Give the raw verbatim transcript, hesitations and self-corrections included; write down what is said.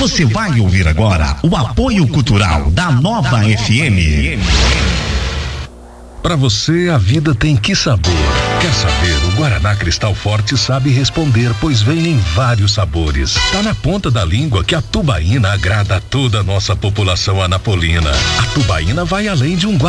Você vai ouvir agora o apoio cultural da Nova F M. Para você, a vida tem que sabor. Quer saber? O Guaraná Cristal Forte sabe responder, pois vem em vários sabores. Tá na ponta da língua que a tubaína agrada a toda a nossa população anapolina. A tubaína vai além de um Guaraná.